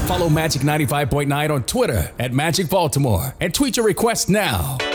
Follow Magic 95.9 on Twitter at Magic Baltimore and tweet your request now.